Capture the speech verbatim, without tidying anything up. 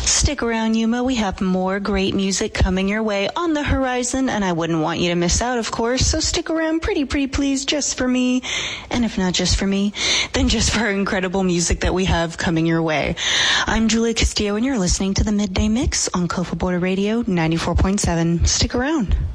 Stick around, Yuma. We have more great music coming your way on the horizon, and I wouldn't want you to miss out, of course, so stick around pretty, pretty please, just for me. And if not just for me, then just for incredible music that we have coming your way. I'm Julia Castillo, and you're listening to the Midday Mix on Cofa Border Radio ninety-four point seven. Stick around.